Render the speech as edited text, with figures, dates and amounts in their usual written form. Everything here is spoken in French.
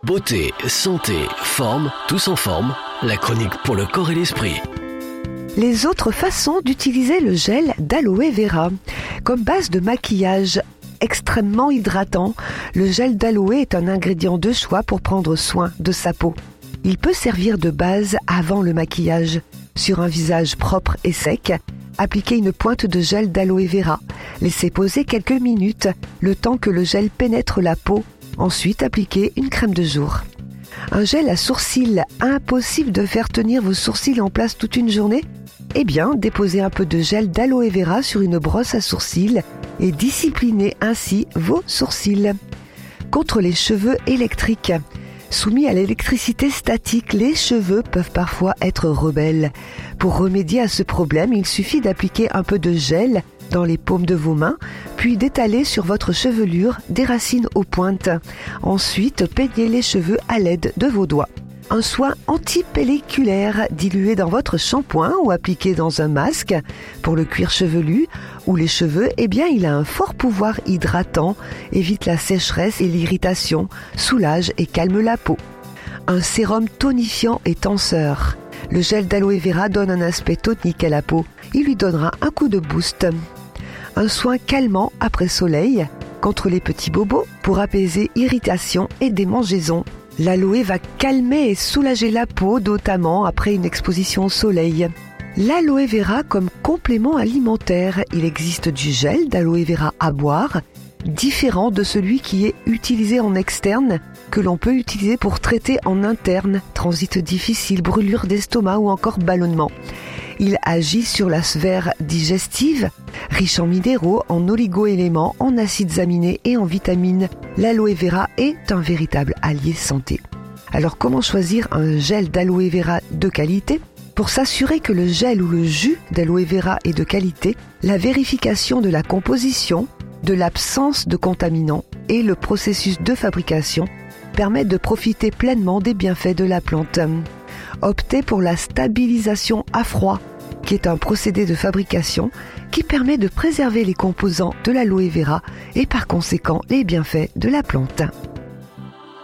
Beauté, santé, forme, tous en forme. La chronique pour le corps et l'esprit. Les autres façons d'utiliser le gel d'aloe vera. Comme base de maquillage extrêmement hydratant, le gel d'aloe est un ingrédient de choix pour prendre soin de sa peau. Il peut servir de base avant le maquillage. Sur un visage propre et sec, appliquez une pointe de gel d'aloe vera. Laissez poser quelques minutes, le temps que le gel pénètre la peau. Ensuite, appliquez une crème de jour. Un gel à sourcils, impossible de faire tenir vos sourcils en place toute une journée? Eh bien, déposez un peu de gel d'aloe vera sur une brosse à sourcils et disciplinez ainsi vos sourcils. Contre les cheveux électriques. Soumis à l'électricité statique, les cheveux peuvent parfois être rebelles. Pour remédier à ce problème, il suffit d'appliquer un peu de gel dans les paumes de vos mains, puis d'étaler sur votre chevelure des racines aux pointes. Ensuite, peignez les cheveux à l'aide de vos doigts. Un soin antipelliculaire dilué dans votre shampoing ou appliqué dans un masque. Pour le cuir chevelu ou les cheveux, eh bien, il a un fort pouvoir hydratant, évite la sécheresse et l'irritation, soulage et calme la peau. Un sérum tonifiant et tenseur. Le gel d'aloe vera donne un aspect tonique à la peau. Il lui donnera un coup de boost. Un soin calmant après soleil, contre les petits bobos, pour apaiser irritation et démangeaisons. L'aloe va calmer et soulager la peau, notamment après une exposition au soleil. L'aloe vera comme complément alimentaire. Il existe du gel d'aloe vera à boire, différent de celui qui est utilisé en externe, que l'on peut utiliser pour traiter en interne, transit difficile, brûlure d'estomac ou encore ballonnement. Il agit sur la sphère digestive, riche en minéraux, en oligo-éléments, en acides aminés et en vitamines. L'aloe vera est un véritable allié santé. Alors comment choisir un gel d'aloe vera de qualité? Pour s'assurer que le gel ou le jus d'aloe vera est de qualité, la vérification de la composition, de l'absence de contaminants et le processus de fabrication permettent de profiter pleinement des bienfaits de la plante. Optez pour la stabilisation à froid, qui est un procédé de fabrication qui permet de préserver les composants de l'aloe vera et par conséquent les bienfaits de la plante.